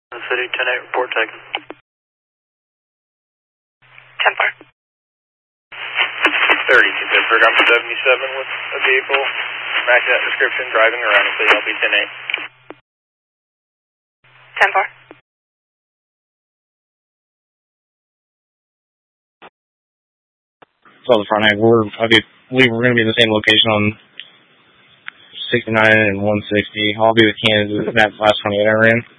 City 10-8, report taken. 10-4. 32 Pittsburgh, I'm 77 with a vehicle, matching that description, driving around, so I'll be 10-8. 10-4. So the front end, I believe we're going to be in the same location on 69 and 160. I'll be with Kansas, that last 28 I ran.